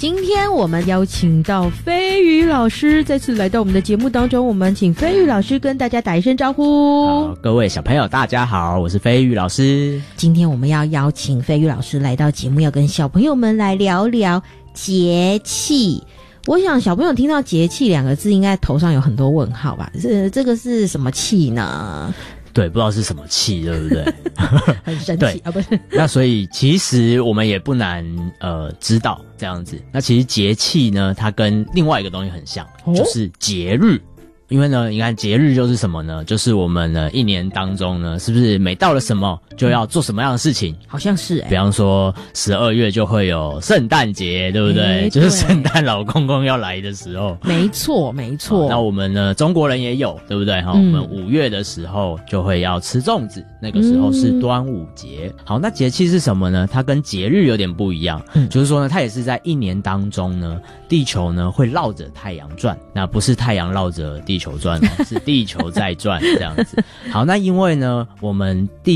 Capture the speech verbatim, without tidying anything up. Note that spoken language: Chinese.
今天我们邀请到飞宇老师再次来到我们的节目当中，我们请飞宇老师跟大家打一声招呼。 好，各位小朋友大家好，我是飞宇老师。 今天我们要邀请飞宇老师来到节目，要跟小朋友们来聊聊节气。我想小朋友听到节气两个字应该头上有很多问号吧，这这个是什么气呢？ 对，不知道是什么气，对不对？ 很神奇啊，不是？ 那所以其实我们也不难呃知道这样子。那其实节气呢，它跟另外一个东西很像，哦、就是节日。因为呢，你看节日就是什么呢？就是我们呢一年当中呢，是不是每到了什么就要做什么样的事情？ 好像是、欸， 比方说十二月就会有圣诞节，对不对？欸、就是圣诞老公公要来的时候。 没错，没错。 那我们呢，中国人也有，对不对？哈、嗯，我们五月的时候就会要吃粽子，那个时候是端午节。嗯、好，那节气是什么呢？它跟节日有点不一样，嗯、就是说呢，它也是在一年当中呢，地球呢会绕着太阳转，那不是太阳绕着地球。球转哦，是地球在转这样子。好，那因为呢，我们地